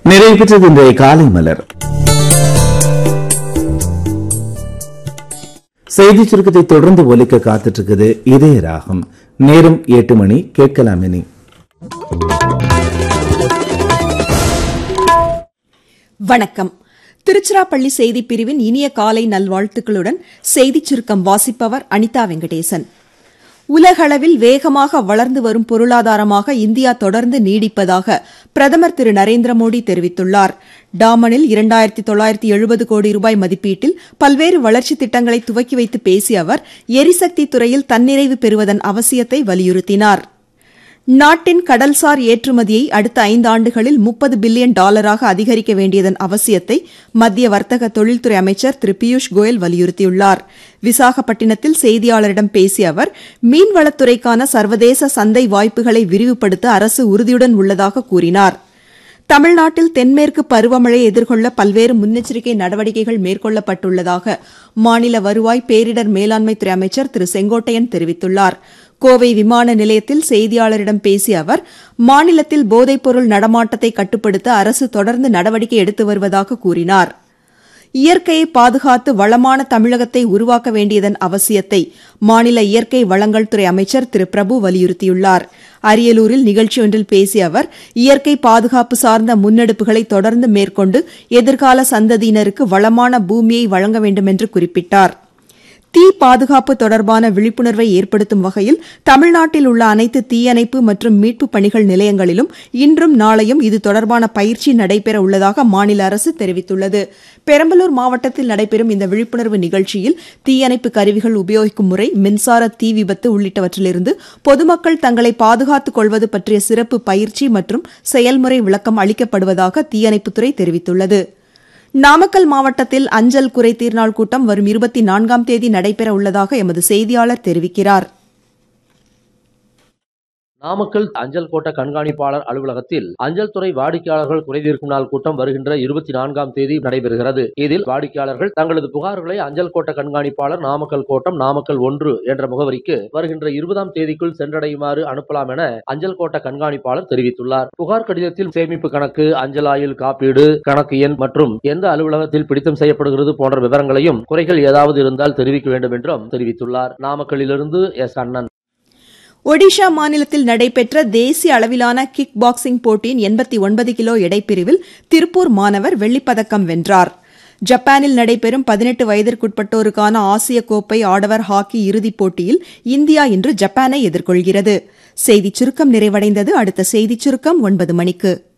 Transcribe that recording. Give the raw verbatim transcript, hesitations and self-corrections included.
நிறைவு பெற்றது இன்றைய காலை மலர். செய்தி சுருக்கத்தை தொடர்ந்து ஒலிக்க காத்துட்டு இருக்குது இதய ராகம். நேரம் எட்டு மணி. கேட்கலாம் இனி. வணக்கம். திருச்சிராப்பள்ளி செய்திப் பிரிவின் இனிய காலை நல்வாழ்த்துக்களுடன் செய்திச் சுருக்கம் வாசிப்பவர் அனிதா வெங்கடேசன். உலகளவில் வேகமாக வளர்ந்து வரும் பொருளாதாரமாக இந்தியா தொடர்ந்து நீடிப்பதாக பிரதமர் திரு நரேந்திர மோடி தெரிவித்துள்ளார். டாமனில் இரண்டாயிரத்தி தொள்ளாயிரத்தி எழுபது கோடி ரூபாய் மதிப்பீட்டில் பல்வேறு வளர்ச்சித் திட்டங்களை துவக்கி வைத்து பேசிய அவர் எரிசக்தி துறையில் தன்னிறைவு பெறுவதன் அவசியத்தை வலியுறுத்தினார். நாட்டின் கடல்சார் ஏற்றுமதியை அடுத்த ஐந்தாண்டுகளில் முப்பது பில்லியன் டாலராக அதிகரிக்க வேண்டியதன் அவசியத்தை மத்திய வர்த்தக தொழில்துறை அமைச்சர் திரு பியூஷ் கோயல் வலியுறுத்தியுள்ளார். விசாகப்பட்டினத்தில் செய்தியாளரிடம் பேசிய அவர் மீன்வளத்துறைக்கான சர்வதேச சந்தை வாய்ப்புகளை விரிவுபடுத்த அரசு உறுதியுடன் உள்ளதாக கூறினார். தமிழ்நாட்டில் தென்மேற்கு பருவமழையை எதிர்கொள்ள பல்வேறு முன்னெச்சரிக்கை நடவடிக்கைகள் மேற்கொள்ளப்பட்டுள்ளதாக மாநில வருவாய் பேரிடர் மேலாண்மைத்துறை அமைச்சர் திரு செங்கோட்டையன் தெரிவித்துள்ளார். கோவை விமான நிலையத்தில் செய்தியாளரிடம் பேசிய அவர் மாநிலத்தில் போதைப்பொருள் நடமாட்டத்தை கட்டுப்படுத்த அரசு தொடர்ந்து நடவடிக்கை எடுத்து வருவதாக கூறினார். இயற்கையை பாதுகாத்து வளமான தமிழகத்தை உருவாக்க வேண்டியதன் அவசியத்தை மாநில இயற்கை வளங்கள் துறை அமைச்சர் திரு பிரபு வலியுறுத்தியுள்ளார். அரியலூரில் நிகழ்ச்சி ஒன்றில் பேசிய அவர் இயற்கை பாதுகாப்பு சார்ந்த முன்னெடுப்புகளை தொடர்ந்து மேற்கொண்டு எதிர்கால சந்ததியினருக்கு வளமான பூமியை வழங்க வேண்டும் என்று குறிப்பிட்டார். தீ பாதுகாப்பு தொடர்பான விழிப்புணர்வை ஏற்படுத்தும் வகையில் தமிழ்நாட்டில் உள்ள அனைத்து தீயணைப்பு மற்றும் மீட்புப் பணிகள் நிலையங்களிலும் இன்றும் நாளையும் இது தொடர்பான பயிற்சி நடைபெற உள்ளதாக மாநில அரசு தெரிவித்துள்ளது. பெரம்பலூர் மாவட்டத்தில் நடைபெறும் இந்த விழிப்புணர்வு நிகழ்ச்சியில் தீயணைப்பு கருவிகள் உபயோகிக்கும் முறை, மின்சார தீ விபத்து உள்ளிட்டவற்றிலிருந்து பொதுமக்கள் தங்களை பாதுகாத்துக் கொள்வது பற்றிய சிறப்பு பயிற்சி மற்றும் செயல்முறை விளக்கம் அளிக்கப்படுவதாக தீயணைப்புத்துறை தெரிவித்துள்ளது. நாமக்கல் மாவட்டத்தில் அஞ்சல் குறைதீர் நாள் கூட்டம் வரும் இருபத்தி நான்காம் தேதி நடைபெற உள்ளதாக எமது செய்தியாளர் தெரிவிக்கிறார். நாமக்கல் அஞ்சல் கோட்ட கண்காணிப்பாளர் அலுவலகத்தில் அஞ்சல் துறை வாடிக்கையாளர்கள் குறைதீர்க்கும் நாள் கூட்டம் வருகின்ற இருபத்தி நான்காம் தேதி நடைபெறுகிறது. இதில் வாடிக்கையாளர்கள் தங்களது புகார்களை அஞ்சல் கோட்ட கண்காணிப்பாளர் நாமக்கல் கோட்டம் நாமக்கல் ஒன்று என்ற முகவரிக்கு வருகின்ற இருபதாம் தேதிக்குள் சென்றடையுமாறு அனுப்பலாம் என அஞ்சல் கோட்ட கண்காணிப்பாளர் தெரிவித்துள்ளார். புகார் கடிதத்தில் சேமிப்பு கணக்கு, அஞ்சல் ஆயுள் காப்பீடு, கணக்கு எண் மற்றும் எந்த அலுவலகத்தில் பிடித்தம் செய்யப்படுகிறது போன்ற விவரங்களையும் குறைகள் ஏதாவது இருந்தால் தெரிவிக்க வேண்டும் என்றும் தெரிவித்துள்ளார். நாமக்கல்லிலிருந்து எஸ் அண்ணன். ஒடிஷா மாநிலத்தில் நடைபெற்ற தேசிய அளவிலான கிக் பாக்ஸிங் போட்டியின் எண்பத்தி ஒன்பது கிலோ எடைப்பிரிவில் திருப்பூர் மாணவர் வெள்ளிப்பதக்கம் வென்றார். ஜப்பானில் நடைபெறும் பதினெட்டு வயதிற்குட்பட்டோருக்கான ஆசிய கோப்பை ஆடவர் ஹாக்கி இறுதிப் போட்டியில் இந்தியா இன்று ஜப்பானை எதிர்கொள்கிறது. செய்திச் சுருக்கம் நிறைவடைந்தது. அடுத்த செய்திச் சுருக்கம் ஒன்பது மணிக்கு.